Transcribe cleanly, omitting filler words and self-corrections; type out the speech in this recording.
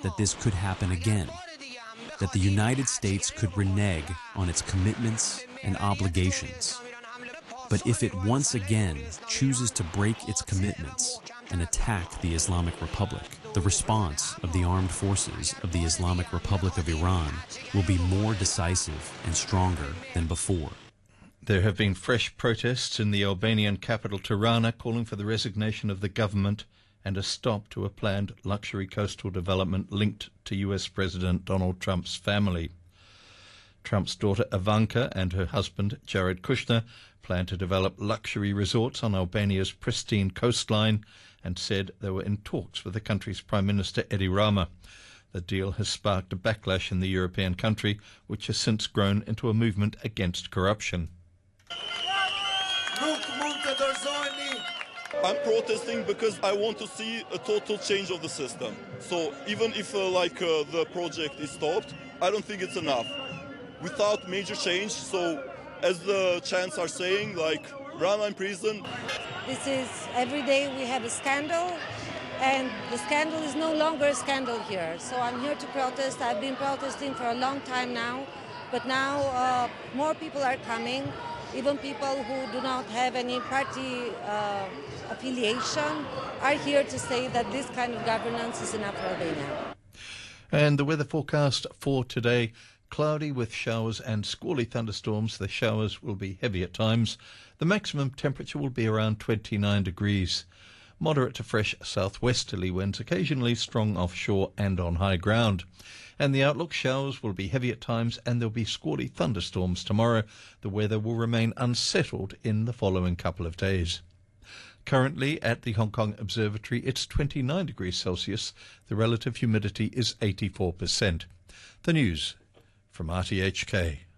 that this could happen again, that the United States could renege on its commitments and obligations. But if it once again chooses to break its commitments and attack the Islamic Republic, the response of the armed forces of the Islamic Republic of Iran will be more decisive and stronger than before. There have been fresh protests in the Albanian capital Tirana calling for the resignation of the government and a stop to a planned luxury coastal development linked to US President Donald Trump's family. Trump's daughter Ivanka and her husband Jared Kushner plan to develop luxury resorts on Albania's pristine coastline and said they were in talks with the country's Prime Minister Edi Rama. The deal has sparked a backlash in the European country, which has since grown into a movement against corruption. I'm protesting because I want to see a total change of the system. So even if the project is stopped, I don't think it's enough. Without major change, so as the chants are saying, Rana in prison. This is every day we have a scandal, and the scandal is no longer a scandal here. So I'm here to protest. I've been protesting for a long time now, but now more people are coming. Even people who do not have any party affiliation are here to say that this kind of governance is enough for Albania. And the weather forecast for today: cloudy with showers and squally thunderstorms. The showers will be heavy at times. The maximum temperature will be around 29 degrees. Moderate to fresh southwesterly winds, occasionally strong offshore and on high ground. And the outlook: showers will be heavy at times and there'll be squally thunderstorms tomorrow. The weather will remain unsettled in the following couple of days. Currently at the Hong Kong Observatory, it's 29 degrees Celsius. The relative humidity is 84%. The news from RTHK.